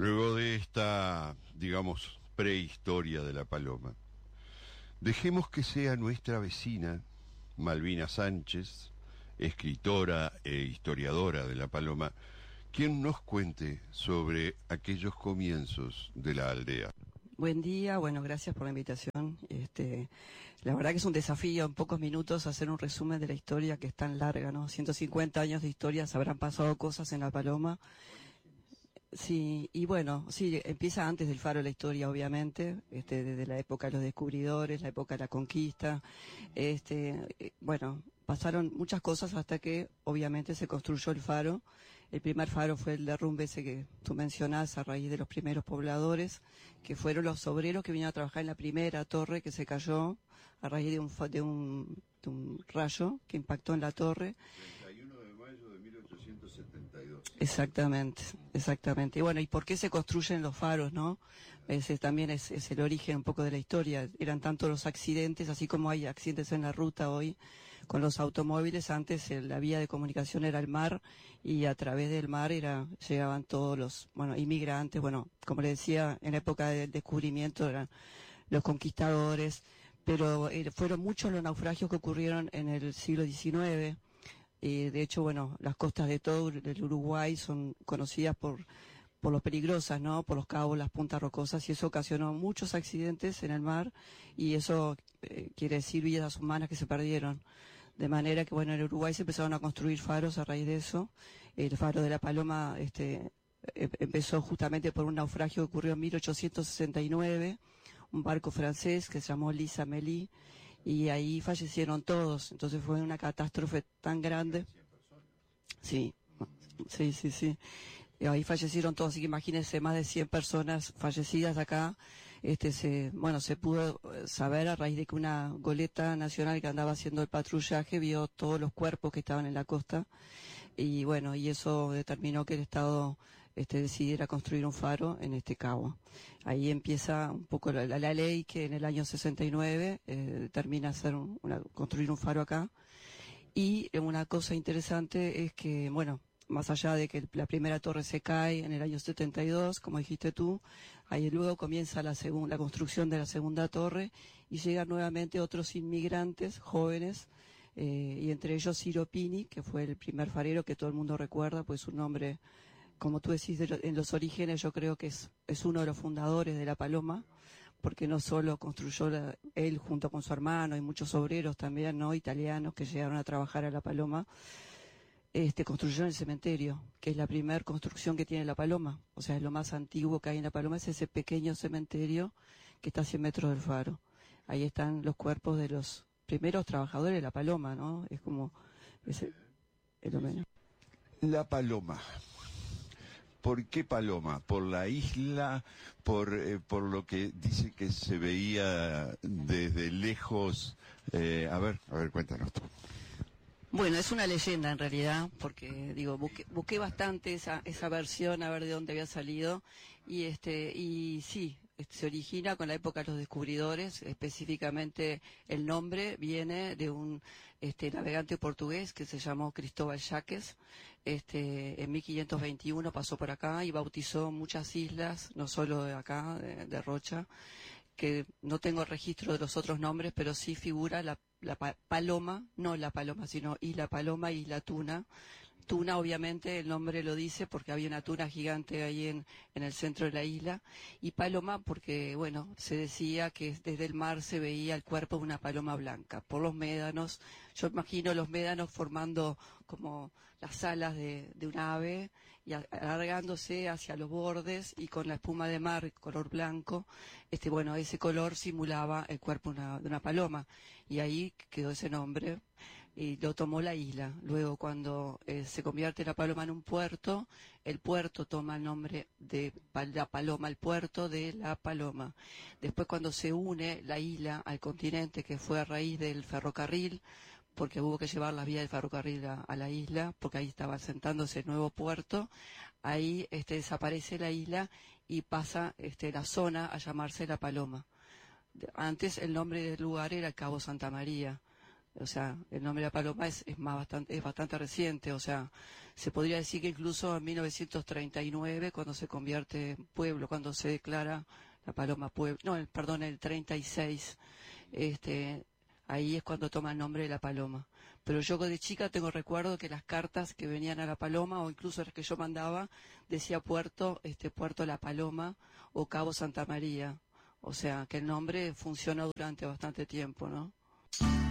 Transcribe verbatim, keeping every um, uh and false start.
Luego de esta, digamos, prehistoria de la paloma, dejemos que sea nuestra vecina, Malvina Sánchez, escritora e historiadora de la paloma, quien nos cuente sobre aquellos comienzos de la aldea. Buen día, bueno, gracias por la invitación. Este, la verdad que es un desafío en pocos minutos hacer un resumen de la historia que es tan larga, ¿no? ciento cincuenta años de historia, se habrán pasado cosas en la paloma. Sí, y bueno, sí, empieza antes del faro la historia, obviamente, este, desde la época de los descubridores, la época de la conquista, este, eh, bueno, pasaron muchas cosas hasta que, obviamente, se construyó el faro. El primer faro fue el derrumbe ese que tú mencionás a raíz de los primeros pobladores, que fueron los obreros que vinieron a trabajar en la primera torre que se cayó a raíz de un, de un, de un rayo que impactó en la torre. treinta y uno de mayo de mil ochocientos setenta y dos. Exactamente, exactamente. Y bueno, ¿y por qué se construyen los faros, no? Ese también es, es el origen un poco de la historia. Eran tanto los accidentes, así como hay accidentes en la ruta hoy con los automóviles. Antes el, la vía de comunicación era el mar y a través del mar era llegaban todos los, bueno, inmigrantes. Bueno, como le decía, en la época del descubrimiento eran los conquistadores, pero eh, fueron muchos los naufragios que ocurrieron en el siglo diecinueve. Eh, de hecho, bueno, las costas de todo el Uruguay son conocidas por por lo peligrosas, ¿no? Por los cabos, las puntas rocosas, y eso ocasionó muchos accidentes en el mar, y eso eh, quiere decir vidas humanas que se perdieron. De manera que, bueno, en el Uruguay se empezaron a construir faros a raíz de eso. El faro de la Paloma este eh, empezó justamente por un naufragio que ocurrió en mil ochocientos sesenta y nueve, un barco francés que se llamó Lisa Meli, y ahí fallecieron todos. Entonces fue una catástrofe tan grande. Sí, sí, sí, sí. Y ahí fallecieron todos, así que imagínense, más de cien personas fallecidas acá. Este se, bueno, se pudo saber a raíz de que una goleta nacional que andaba haciendo el patrullaje vio todos los cuerpos que estaban en la costa. Y bueno, y eso determinó que el Estado este decidiera construir un faro en este cabo. Ahí empieza un poco la, la, la ley que en el año sesenta y nueve eh, determina hacer un, una, construir un faro acá. Y una cosa interesante es que, bueno, más allá de que la primera torre se cae en el año setenta y dos, como dijiste tú, ahí luego comienza la segunda, la construcción de la segunda torre, y llegan nuevamente otros inmigrantes jóvenes, eh, y entre ellos Ciro Pini, que fue el primer farero que todo el mundo recuerda, pues su nombre, como tú decís, de lo, en los orígenes, yo creo que es, es uno de los fundadores de la Paloma, porque no solo construyó la, él junto con su hermano y muchos obreros también, no italianos que llegaron a trabajar a la Paloma, este construyeron el cementerio, que es la primera construcción que tiene la Paloma. O sea, es lo más antiguo que hay en la Paloma, es ese pequeño cementerio que está a cien metros del faro. Ahí están los cuerpos de los primeros trabajadores de la Paloma, ¿no? Es como ese, es lo menos. La Paloma. ¿Por qué Paloma? ¿Por la isla? ¿Por eh, por lo que dice que se veía desde lejos? Eh, a ver, a ver, cuéntanos tú. Bueno, es una leyenda en realidad, porque digo, busqué, busqué bastante esa esa versión a ver de dónde había salido, y este y sí, se origina con la época de los descubridores. Específicamente el nombre viene de un este navegante portugués que se llamó Cristóbal Yaques. Este en mil quinientos veintiuno pasó por acá y bautizó muchas islas, no solo de acá, de, de Rocha, que no tengo registro de los otros nombres, pero sí figura la la pa Paloma, no la Paloma, sino Isla Paloma, Isla Tuna. Tuna, obviamente, el nombre lo dice porque había una tuna gigante ahí en, en el centro de la isla. Y Paloma porque, bueno, se decía que desde el mar se veía el cuerpo de una paloma blanca, por los médanos. Yo imagino los médanos formando como las alas de, de un ave y alargándose hacia los bordes, y con la espuma de mar, color blanco. Este, bueno, ese color simulaba el cuerpo de una, de una paloma. Y ahí quedó ese nombre. Y lo tomó la isla. Luego, cuando eh, se convierte la Paloma en un puerto, el puerto toma el nombre de la Paloma, el puerto de la Paloma. Después, cuando se une la isla al continente, que fue a raíz del ferrocarril, porque hubo que llevar las vías del ferrocarril a, a la isla, porque ahí estaba asentándose el nuevo puerto, ahí este, desaparece la isla y pasa este, la zona a llamarse La Paloma. Antes el nombre del lugar era Cabo Santa María. O sea, el nombre de la Paloma es, es más bastante, es bastante reciente. O sea, se podría decir que incluso en mil novecientos treinta y nueve, cuando se convierte en pueblo, cuando se declara la Paloma pueblo, no, el, perdón, el treinta y seis, este, ahí es cuando toma el nombre de la Paloma. Pero yo de chica tengo recuerdo que las cartas que venían a la Paloma, o incluso las que yo mandaba, decía Puerto, este, Puerto La Paloma o Cabo Santa María. O sea, que el nombre funcionó durante bastante tiempo, ¿no?